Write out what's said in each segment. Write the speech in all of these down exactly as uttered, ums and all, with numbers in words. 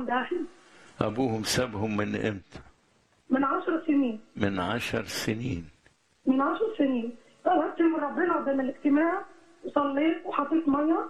عند أهلي. أبوهم سابهم من إمتى؟ من عشر سنين. من عشر سنين. من عشر سنين طلبت من ربنا قدام الاجتماع وصليت وحطيت مية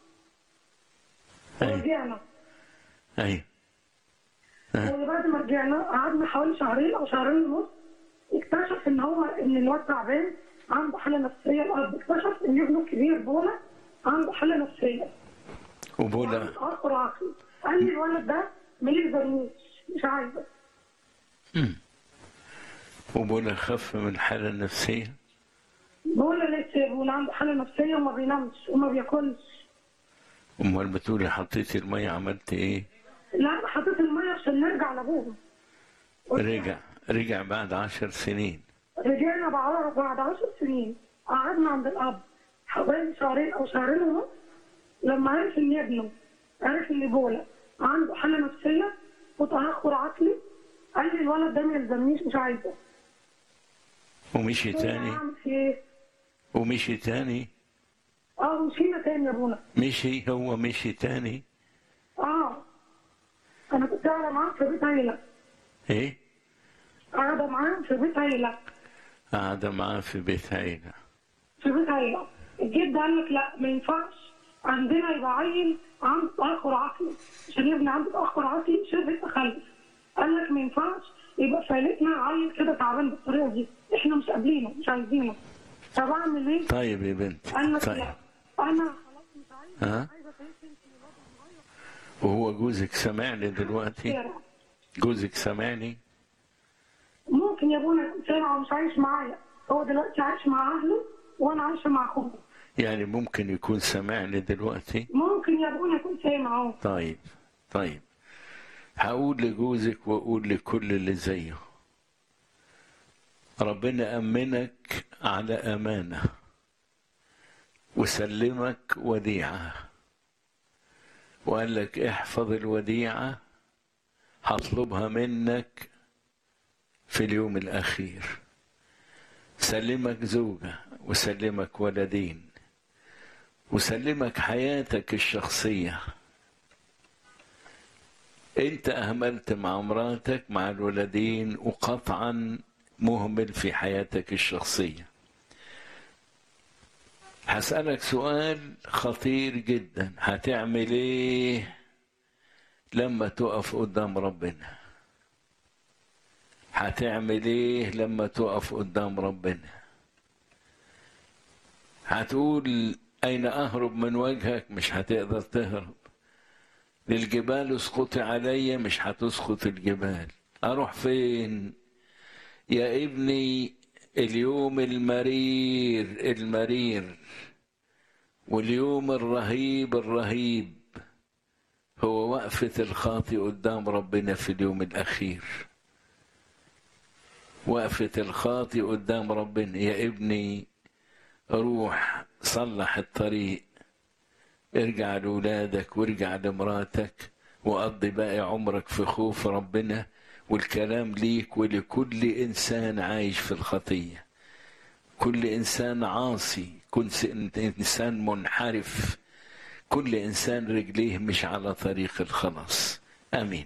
ورجعنا. أيوة. وبعد ما رجعنا قعدنا حوالي شهرين أو شهرين ونص، اكتشف إن هو إن الواد تعبان عنده حالة نفسية. الأب اكتشف إن ابنه الكبير بولا عنده حالة نفسية. وبولا تأخر عقلي. قال لي الولد ده ما يلزمنيش، مش عايزه. امم وبولا خف من الحالة النفسية؟ بولا لسه بولا عنده حالة نفسية وما بينامش وما بياكلش. أمال بتقولي حطيتي المية عملت إيه؟ لا حطيت المية عشان نرجع لأبوه. رجع رجع بعد عشر سنين. رجعنا بعد بعد عشر سنين. قعدنا عند الأب حوالي شهرين أو شهرين ونص. لما عرف إن ابنه عرف إن بولا عنده حالة نفسية وتأخر عقلي، قال لي الولد ده ما يلزمنيش، مش عايزه. ومشي تاني؟ أعمل فيه إيه؟ ومشي تاني؟ اه مشينا تاني يا ابونا. مشي هو مشي تاني؟ اه انا كنت قاعده معاه في بيت عيله. ايه؟ قاعده معاه في بيت عيله. قاعده معاه في بيت عيله. في بيت عيله. الجد قال لك لا ما ينفعش عندنا يبقى عيل عنده تاخر عقلي، عشان يبني عنده تاخر عقلي شبه تخلف. قال لك ما ينفعش يبقى في عيلتنا عيل كده تعبان بالطريقه دي، احنا مش قابلينه مش عايزينه. طب اعمل ايه؟ طيب يا بنتي. قال لك طيب. لا انا خلاص مش عايزه. ها؟ عايزه تعيش انت الوضع صغير. وهو جوزك سامعني دلوقتي؟ جوزك سامعني؟ ممكن يا ابونا يكون سامع ومش عايش معايا، هو دلوقتي عايش مع اهله وانا عايشه مع اخوه. يعني ممكن يكون سامعني دلوقتي؟ ممكن يا ابونا يكون سامع اهو. طيب طيب هقول لجوزك واقول لكل اللي زيه، ربنا أمنك على أمانة وسلمك وديعة وقال لك احفظ الوديعة هطلبها منك في اليوم الأخير. سلمك زوجة وسلمك ولدين وسلمك حياتك الشخصية. انت أهملت مع مراتك مع الولدين وقطعا مهمل في حياتك الشخصية. هسألك سؤال خطير جدا، هتعمل ايه لما تقف قدام ربنا؟ هتعمل ايه لما تقف قدام ربنا؟ هتقول اين اهرب من وجهك؟ مش هتقدر تهرب. للجبال اسقطي علي، مش هتسقط الجبال. اروح فين يا ابني؟ اليوم المرير المرير واليوم الرهيب الرهيب هو وقفة الخاطئ قدام ربنا في اليوم الأخير. وقفة الخاطئ قدام ربنا. يا ابني روح صلح الطريق، ارجع لأولادك وارجع لمراتك وقضي باقي عمرك في خوف ربنا. والكلام ليك ولكل إنسان عايش في الخطية، كل إنسان عاصي، كل إنسان منحرف، كل إنسان رجليه مش على طريق الخلاص. آمين.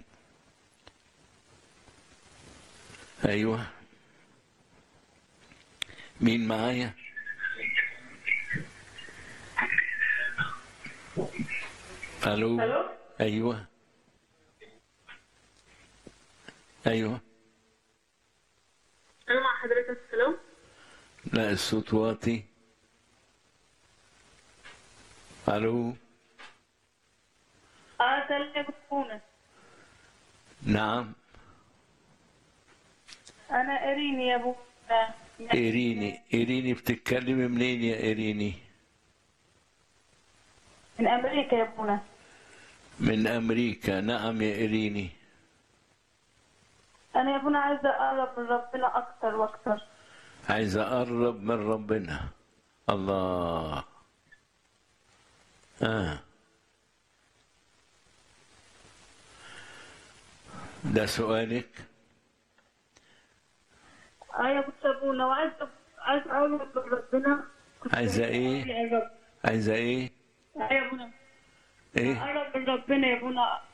أيوة، مين معايا؟ ألو. الو. أيوة أيوة. انا مع حضرتك. الو. لا الصوت واطي. ألو. اه سلام يا بونا. نعم. انا اريني يا بونا. إيريني. إيريني بتتكلمي منين يا إيريني؟ من امريكا يا بونا. من أمريكا. نعم يا إيريني. انا يا بونا عايزه اقرب من ربنا اكتر واكتر. عايز أقرب من ربنا. الله. آه. ده سؤالك؟ اه يا بونا وعايزه عايزه اقرب من ربنا. عايزة إيه؟ عايزة إيه؟ اه يا بونا. إيه؟ اقرب من ربنا يا بونا